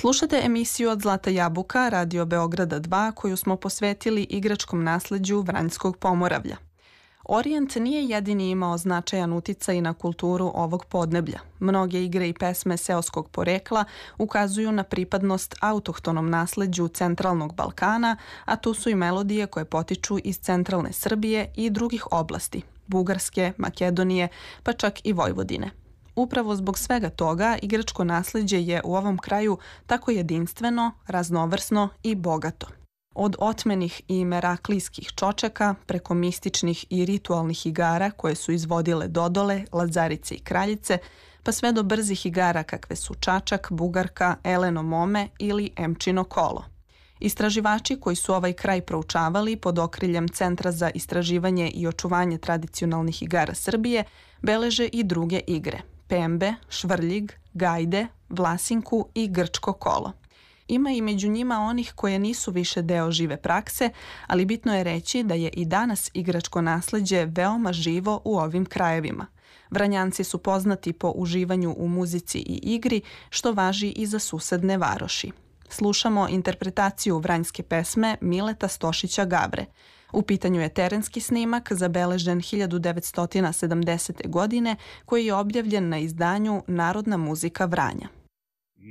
Slušate emisiju Od Zlata jabuka Radio Beograda 2 koju smo posvetili igračkom nasleđu Vranjskog Pomoravlja. Orijent nije jedini imao značajan uticaj na kulturu ovog podneblja. Mnoge igre i pesme seoskog porekla ukazuju na pripadnost autohtonom nasleđu centralnog Balkana, a tu su i melodije koje potiču iz centralne Srbije i drugih oblasti, Bugarske, Makedonije, pa čak i Vojvodine. Upravo zbog svega toga igračko nasleđe je u ovom kraju tako jedinstveno, raznovrsno i bogato. Od otmenih i meraklijskih čočaka, preko mističnih i ritualnih igara koje su izvodile Dodole, Lazarice i Kraljice, pa sve do brzih igara kakve su Čačak, Bugarka, Eleno Mome ili Emčino kolo. Istraživači koji su ovaj kraj proučavali pod okriljem Centra za istraživanje i očuvanje tradicionalnih igara Srbije beleže i druge igre – pembe, švrljig, gajde, vlasinku i grčko kolo. Ima i među njima onih koje nisu više deo žive prakse, ali bitno je reći da je i danas igračko nasleđe veoma živo u ovim krajevima. Vranjanci su poznati po uživanju u muzici i igri, što važi i za susedne varoši. Slušamo interpretaciju vranjske pesme Mileta Stošića Gavre. U pitanju je terenski snimak zabeležen 1970. godine koji je objavljen na izdanju Narodna muzika Vranja.